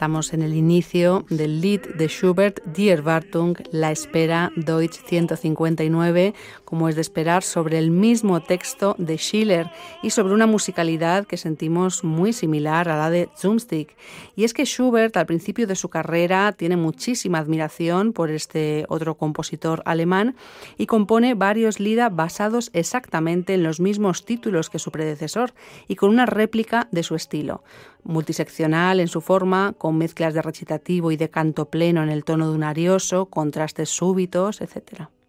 Estamos en el inicio del Lied de Schubert, Die Erwartung, la espera, Deutsch 159, como es de esperar, sobre el mismo texto de Schiller y sobre una musicalidad que sentimos muy similar a la de Zumsteeg. Y es que Schubert, al principio de su carrera, tiene muchísima admiración por este otro compositor alemán y compone varios Lieder basados exactamente en los mismos títulos que su predecesor y con una réplica de su estilo. Multiseccional en su forma, con mezclas de recitativo y de canto pleno en el tono de un arioso, contrastes súbitos, etc.